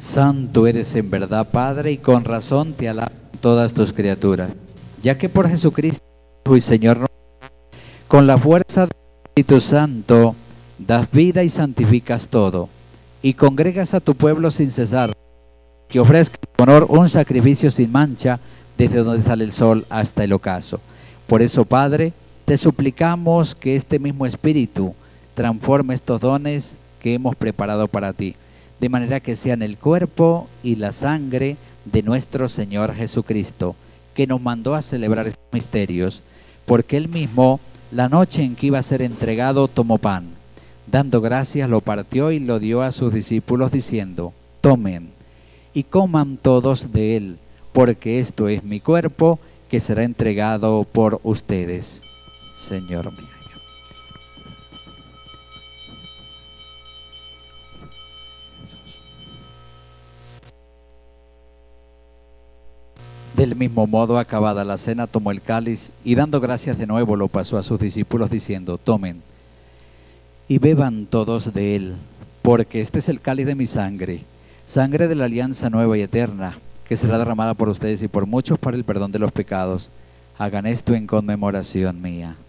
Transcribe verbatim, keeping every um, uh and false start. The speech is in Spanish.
Santo eres en verdad, Padre, y con razón te alaban todas tus criaturas, ya que por Jesucristo, Hijo y Señor nuestro, con la fuerza del Espíritu Santo, das vida y santificas todo, y congregas a tu pueblo sin cesar, que ofrezca en honor un sacrificio sin mancha, desde donde sale el sol hasta el ocaso. Por eso, Padre, te suplicamos que este mismo Espíritu transforme estos dones que hemos preparado para ti, de manera que sean el cuerpo y la sangre de nuestro Señor Jesucristo, que nos mandó a celebrar estos misterios, porque Él mismo, la noche en que iba a ser entregado, tomó pan, dando gracias, lo partió y lo dio a sus discípulos, diciendo: tomen y coman todos de él, porque esto es mi cuerpo, que será entregado por ustedes. Señor mío. Del mismo modo, acabada la cena, tomó el cáliz y dando gracias de nuevo lo pasó a sus discípulos, diciendo: tomen y beban todos de él, porque este es el cáliz de mi sangre, sangre de la alianza nueva y eterna, que será derramada por ustedes y por muchos para el perdón de los pecados. Hagan esto en conmemoración mía.